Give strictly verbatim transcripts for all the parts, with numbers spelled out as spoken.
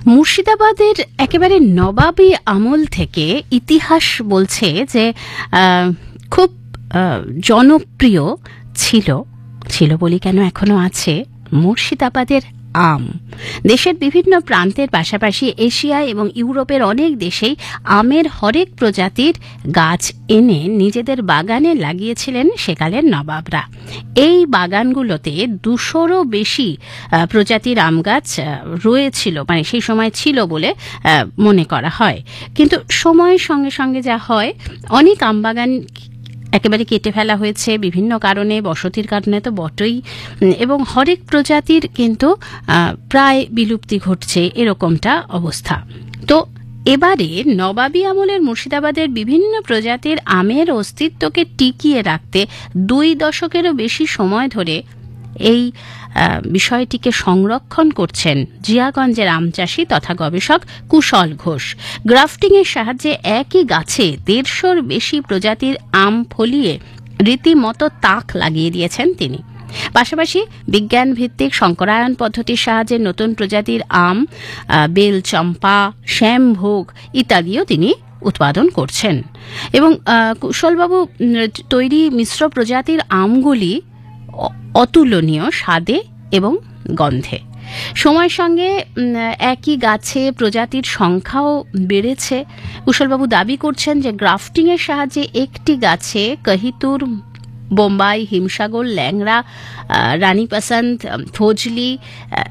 মুর্শিদাবাদের একেবারে নবাবী আমল থেকে ইতিহাস বলছে যে আহ, খুব আহ, জনপ্রিয় ছিল ছিল বলি কেন এখনো আছে মুর্শিদাবাদের আম। দেশের বিভিন্ন প্রান্তের পাশাপাশি এশিয়া এবং ইউরোপের অনেক দেশেই আমের হরেক প্রজাতির গাছ এনে নিজেদের বাগানে লাগিয়েছিলেন সেকালের নবাবরা। এই বাগানগুলোতে দুশোরও বেশি আহ, প্রজাতির আম গাছ আহ, রয়েছিল, মানে সেই সময় ছিল বলে আহ, মনে করা হয়। কিন্তু সময়ের সঙ্গে সঙ্গে যা হয়, অনেক আম বাগান একেবারে কেটে ফেলা হয়েছে বিভিন্ন কারণে, বসতির কারণে তো বটেই, এবং হরেক প্রজাতির কিন্তু আহ, প্রায় বিলুপ্তি ঘটছে, এরকমটা অবস্থা। তো এবারে নবাবী আমলের মুর্শিদাবাদের বিভিন্ন প্রজাতির আমের অস্তিত্বকে টিকিয়ে রাখতে দুই দশকেরও বেশি সময় ধরে এই আহ, বিষয়টিকে সংরক্ষণ করছেন জিয়াগঞ্জের আম চাষী তথা গবেষক কুশল ঘোষ। গ্রাফটিংয়ের সাহায্যে একই গাছে দেড়শোর বেশি প্রজাতির আম ফলিয়ে রীতিমতো তাক লাগিয়ে দিয়েছেন তিনি। পাশাপাশি বিজ্ঞান ভিত্তিক সংকরায়ন পদ্ধতির সাহায্যে নতুন প্রজাতির আম, আহ, বেল চম্পা, শ্যামভোগ ইত্যাদিও তিনি উৎপাদন করছেন। এবং আহ, কুশলবাবু উম, তৈরি মিশ্র প্রজাতির আমগুলি অ- অতুলনীয় স্বাদে এবং গন্ধে। সময়ের সঙ্গে উম, একই গাছে প্রজাতির সংখ্যাও বেড়েছে। কুশলবাবু দাবি করছেন যে গ্রাফটিংয়ের সাহায্যে একটি গাছে কহিতুর, বোম্বাই, হিমসাগর, ল্যাংড়া, আহ, রানী পসন্ত, ফজলি, আহ,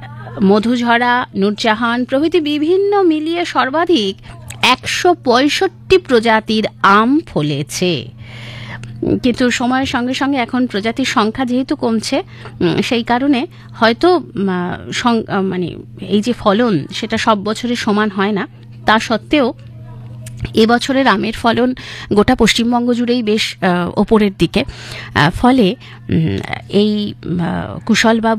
মধুঝরা, নূরজাহান প্রভৃতি বিভিন্ন মিলিয়ে সর্বাধিক একশো পঁয়ষট্টি প্রজাতির আম ফলেছে। কিন্তু সময়ের সঙ্গে সঙ্গে এখন প্রজাতির সংখ্যা যেহেতু কমছে, উম, সেই কারণে হয়তো উম, আহ, সং- আহ, মানে এই যে ফলন সেটা সব বছরের সমান হয় না। তা সত্ত্বেও এবছরের আমের ফলন গোটা পশ্চিমবঙ্গ জুড়েই বেশ আহ, ওপরের দিকে। আহ, ফলে উম, এই আহ, কুশলবাবু